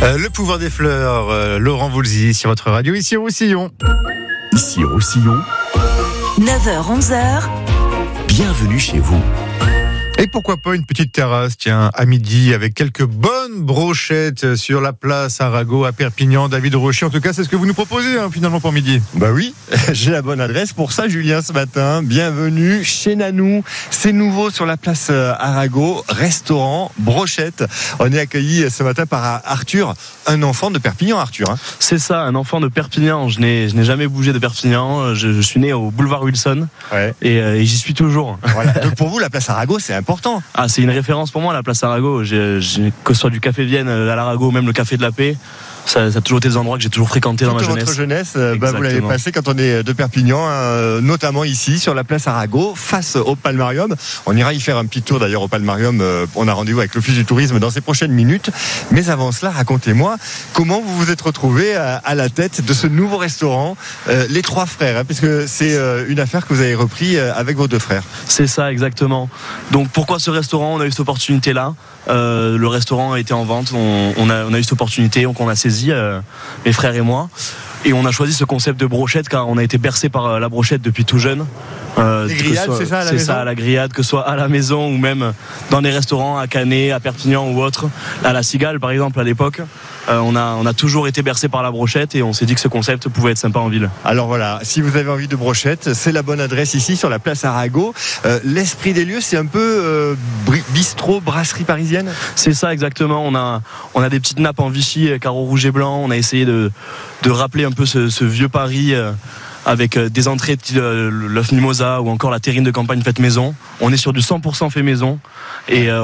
Le pouvoir des fleurs, Laurent Voulzy sur votre radio, ici au Roussillon. Ici au Roussillon, 9h-11h, bienvenue chez vous. Et pourquoi pas une petite terrasse, tiens, à midi, avec quelques bonnes brochettes sur la place Arago à Perpignan. David Rocher, en tout cas, c'est ce que vous nous proposez finalement pour midi. Bah oui, j'ai la bonne adresse pour ça, Julien, ce matin. Bienvenue chez Nanou. C'est nouveau sur la place Arago, restaurant, brochette. On est accueilli ce matin par Arthur, un enfant de Perpignan, Arthur. C'est ça, un enfant de Perpignan. Je n'ai jamais bougé de Perpignan. Je suis né au boulevard Wilson. Ouais. Et j'y suis toujours. Voilà. Donc pour vous, la place Arago, c'est important. Ah, c'est une référence pour moi, la place Arago. Que ce soit du café Vienne à l'Arago, même le café de la Paix. Ça a toujours été des endroits que j'ai toujours fréquentés dans ma jeunesse. Votre jeunesse, vous l'avez passé quand on est de Perpignan, notamment ici sur la place Arago, face au Palmarium. On ira y faire un petit tour d'ailleurs au Palmarium. On a rendez-vous avec l'Office du tourisme dans ces prochaines minutes. Mais avant cela, racontez-moi comment vous vous êtes retrouvé à la tête de ce nouveau restaurant, les Trois Frères, puisque c'est une affaire que vous avez repris avec vos deux frères. C'est ça, exactement. Donc pourquoi ce restaurant ? On a eu cette opportunité-là. Le restaurant a été en vente. On a eu cette opportunité, donc on a saisi, mes frères et moi, et on a choisi ce concept de brochette car on a été bercé par la brochette depuis tout jeune. Les grillades, c'est ça à la maison ? C'est ça, la grillade, que ce soit à la maison ou même dans des restaurants à Canet, à Perpignan ou autre. À la Cigale, par exemple, à l'époque, on a toujours été bercé par la brochette et on s'est dit que ce concept pouvait être sympa en ville. Alors voilà, si vous avez envie de brochette, c'est la bonne adresse ici sur la place Arago. L'esprit des lieux, c'est un peu bistrot, brasserie parisienne ? C'est ça, exactement. On a des petites nappes en Vichy, carreaux rouge et blanc. On a essayé de rappeler un peu ce vieux Paris avec des entrées l'œuf mimosa ou encore la terrine de campagne faite maison. On est sur du 100% fait maison et